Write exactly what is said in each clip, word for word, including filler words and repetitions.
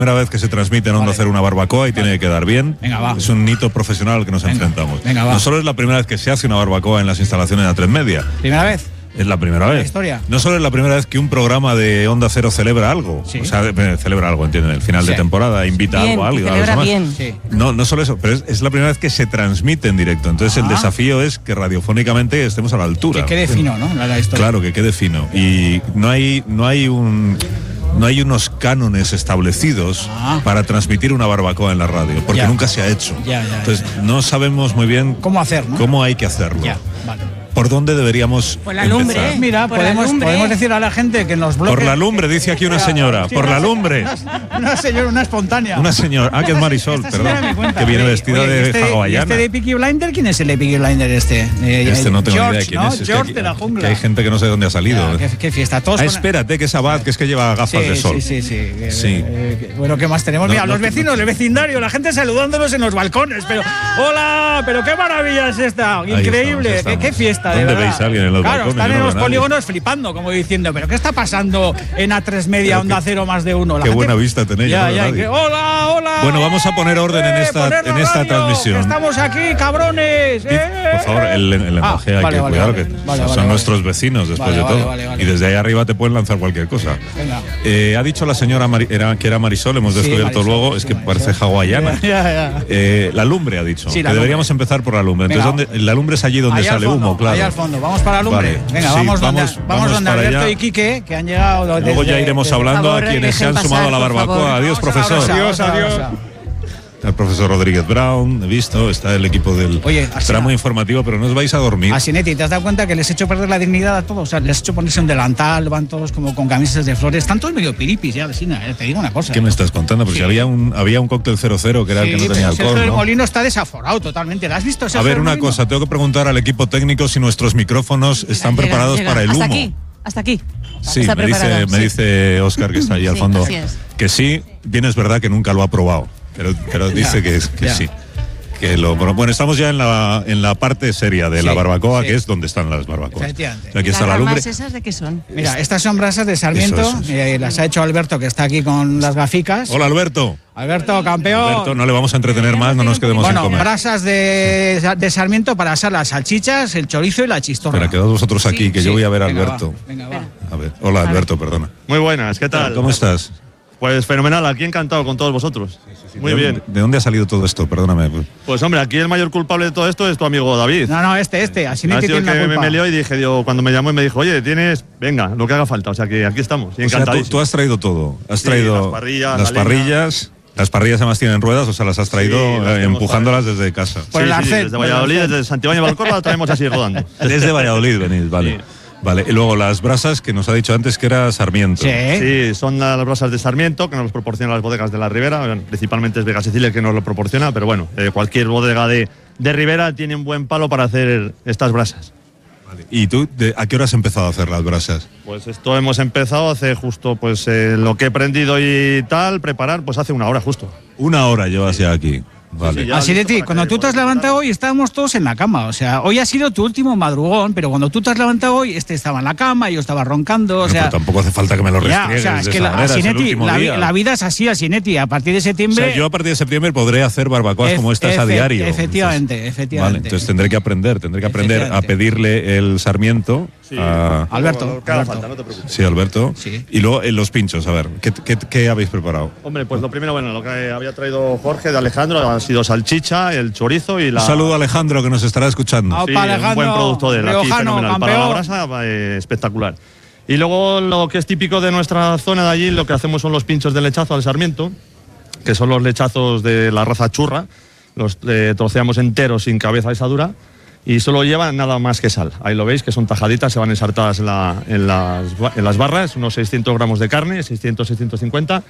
Primera vez que se transmite en Onda Vale. Cero una barbacoa y Vale. tiene que quedar bien. Venga, va. Es un hito profesional al que nos Venga. enfrentamos. Venga, va. No solo es la primera vez que se hace una barbacoa en las instalaciones de A tres Media, ¿Primera vez? es la primera vez. historia. No solo es la primera vez que un programa de Onda Cero celebra algo. Sí. O sea, eh, celebra algo, ¿entienden? El final Sí. de temporada, invita Bien, algo a que alguien. a los celebra demás. bien. Sí. No, no solo eso, pero es, es la primera vez que se transmite en directo. Entonces el Ah. desafío es que radiofónicamente estemos a la altura. Que quede fino, ¿no? La, la historia. Claro, que quede fino. Y no hay, no hay un... No hay unos cánones establecidos Ah. para transmitir una barbacoa en la radio, porque Ya. nunca se ha hecho. Ya, ya, Entonces, ya. no sabemos muy bien ¿Cómo hacer, no? cómo hay que hacerlo. Ya, vale. ¿Por dónde deberíamos Por la lumbre, empezar? ¿eh? Mira, Por la podemos, lumbre. podemos decir a la gente que en los bloques... Por la lumbre, dice aquí una señora. Sí, Por una la se- lumbre. Una, una señora, una espontánea. Una señora. Ah, que es Marisol, Esta señora perdón. me cuenta. Que viene Oye, vestida oye, de este, ¿y hawaiana. este de Peaky Blinder? ¿Quién es el de Peaky Blinder este? Eh, Este no tengo George, ni idea de quién ¿no? es. Es que George aquí- de la que jungla. hay gente que no sé de dónde ha salido. Ya, qué, qué fiesta. Todos Ah, con- espérate, que es Abad, que es que lleva gafas Sí, de sol. sí, sí, sí. Eh, Sí. eh, que- bueno, ¿qué más tenemos? No, Mira, no, los no. vecinos, el vecindario, la gente saludándonos en los balcones. Pero, ¡hola! ¡Pero qué maravilla es esta! Ahí Increíble. estamos, ahí ¿Qué, qué estamos. fiesta, de ¿Dónde verdad. veis a alguien en los claro, balcones? están Yo en no los veo a nadie. polígonos flipando, como diciendo, ¿pero qué está pasando en A tres Media, Pero Onda qué- Cero más de uno? La qué gente- buena vista tenéis, Ya, yo no veo ya, a nadie. que- ¡hola, hola! Bueno, vamos a poner orden en Eh, esta- poner la en esta radio, transmisión. que estamos aquí, cabrones. Por eh, favor, el, el lenguaje Ah, hay vale, que vale, cuidar, vale. que Vale, son vale, vale. nuestros vecinos después Vale, de vale, todo. vale, vale. Y desde ahí arriba te pueden lanzar cualquier cosa. Venga. Eh, ha dicho la señora Mari- era, que era Marisol, hemos Sí, descubierto Marisol, luego, es sí, que Marisol. parece hawaiana. Ya, ya. Eh, la lumbre ha dicho, Sí, que la lumbre. deberíamos empezar por la lumbre. Entonces, Venga. ¿dónde- la lumbre es allí donde Ahí al sale fondo, humo, claro. Ahí al fondo, vamos para la lumbre. Vale. Venga, Sí, vamos, donde, vamos- vamos, vamos donde para Alberto allá. y Quique, que han llegado. Luego desde- ya iremos desde- hablando favor, a quienes se dejen han pasar, sumado a la por barbacoa. favor. Adiós, Vamos a la profesor. rosa, Adiós, vamos a la adiós. rosa. Está el profesor Rodríguez Brown, he visto, está el equipo del... Oye, estará Asina. muy informativo, pero no os vais a dormir. A Sinetti, ¿te has dado cuenta que les he hecho perder la dignidad a todos? O sea, les he hecho ponerse un delantal, van todos como con camisas de flores. Están todos medio piripis ya, Alsina, eh, te digo una cosa. ¿Qué me estás contando? Porque Sí. había un había un cóctel cero cero que era el que Sí, no tenía pero Sergio alcohol, del ¿no? Molino está desaforado totalmente. ¿La has visto, A Sergio ver, del una Molino? cosa, tengo que preguntar al equipo técnico si nuestros micrófonos están Llega, preparados llega. para el humo. Hasta aquí, hasta aquí. Sí, Está me dice, preparado, me sí. dice Óscar, que está ahí al Sí, fondo, así es. que sí, bien es verdad que nunca lo ha probado, pero, pero dice Ya, que, es- que ya. sí. Que lo, bueno, bueno, estamos ya en la, en la parte seria de Sí, la barbacoa, sí. que es donde están las barbacoas. Efectivamente. Aquí ¿Las está la lumbre. ramas esas de qué son? Mira, estas son brasas de Sarmiento, Eso, eso, eso. eh, las ha hecho Alberto, que está aquí con las gaficas. Hola, Alberto. Alberto, campeón. Alberto, no le vamos a entretener más, no nos quedemos sin Bueno, comer. brasas de, de Sarmiento para asar las salchichas, el chorizo y la chistorra. Espera, quedaos vosotros aquí, que yo Sí, voy a ver a venga, Alberto. va, venga, va. A ver, hola Alberto, perdona. Muy buenas, ¿qué tal? ¿Cómo estás? Pues fenomenal, aquí encantado con todos vosotros. Muy ¿De bien. dónde- ¿De dónde ha salido todo esto? Perdóname. Pues hombre, aquí el mayor culpable de todo esto es tu amigo David. No, no, este, este. Así ha no sido tiene el la que me, culpa. me lió y dije, digo, cuando me llamó y me dijo, oye, tienes, venga, lo que haga falta. O sea que aquí estamos, y O sea, tú, encantadísimo. tú has traído todo. Has Sí, traído las parrillas, las la leña. parrillas. Las parrillas además tienen ruedas, o sea, las has traído Sí, las eh, tenemos empujándolas desde casa. Por el Sí, sí, arcén, desde por el Valladolid, arcén. desde Santibáñez de Valcorba, la traemos así rodando. Desde Valladolid venís, vale. Sí. Vale, y luego las brasas que nos ha dicho antes que era Sarmiento. Sí. Sí, son las brasas de Sarmiento que nos los proporcionan las bodegas de la Ribera. Bueno, principalmente es Vega Sicilia que nos lo proporciona, pero bueno, eh, cualquier bodega de, de Ribera tiene un buen palo para hacer estas brasas. ¿Y tú de- a qué hora has empezado a hacer las brasas? Pues esto hemos empezado hace justo pues eh, lo que he aprendido y tal, preparar, pues hace una hora justo. Una hora llevas ya aquí. Vale. sí, ya. Así de ti, listo para cuando que tú te has podamos levantado hoy estábamos todos en la cama. O sea, hoy ha sido tu último madrugón, pero cuando tú te has levantado hoy, este estaba en la cama, yo estaba roncando. O Bueno, sea, pero tampoco hace falta que me lo ya, restriegues o sea, es de que esa la, manera, es el Asinetti, último la, vi- día. la vida es así, Asinetti. A partir de O septiembre. sea, yo a partir de septiembre podré hacer barbacoas Ef- como estas a efe- diario. efectivamente, Entonces- efectivamente. Vale, entonces tendré que aprender, tendré que aprender a Efectivamente. pedirle el Sarmiento Sí. a... Alberto, Lo que haga Alberto. falta, no te preocupes. Sí, Alberto. Sí. Y luego en los pinchos, a ver, ¿qué, qué, qué habéis preparado? Hombre, pues lo primero, bueno, lo que había traído Jorge de Alejandro ha sido salchicha, el chorizo y la. Un saludo a Alejandro que nos estará escuchando. Ah, Sí, Opa, un Alejandro, buen producto de él, aquí riojano, fenomenal. Para la campeón. brasa, eh, espectacular. Y luego lo que es típico de nuestra zona de allí, lo que hacemos son los pinchos de lechazo al Sarmiento, que son los lechazos de la raza churra. Los eh, troceamos enteros sin cabeza asadura y solo llevan nada más que sal. Ahí lo veis, que son tajaditas, se van ensartadas en, la- en las, ba- en las barras, unos seiscientos gramos de carne, seiscientos, seiscientos cincuenta,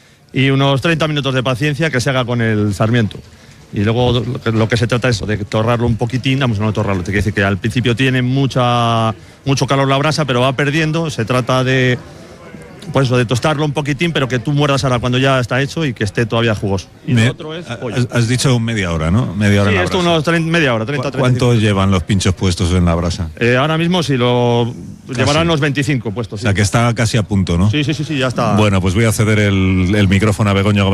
y unos treinta minutos de paciencia que se haga con el Sarmiento. Y luego lo que, lo que se trata es de torrarlo un poquitín, vamos, no torrarlo, te quiere decir que al principio tiene mucha, mucho calor la brasa, pero va perdiendo, se trata de pues eso, de tostarlo un poquitín, pero que tú muerdas ahora cuando ya está hecho y que esté todavía jugoso. Y Me- lo otro es pollo. has, has dicho media hora, ¿no? Media hora Sí, en la esto brasa. unos treinta, media hora, treinta, ¿Cu- treinta y cinco. ¿Cuánto llevan los pinchos puestos en la brasa? Eh, ahora mismo si lo llevarán unos veinticinco puestos. O Sí. sea, que está casi a punto, ¿no? sí, sí, sí, sí, ya está. Bueno, pues voy a ceder el, el micrófono a Begoña Gómez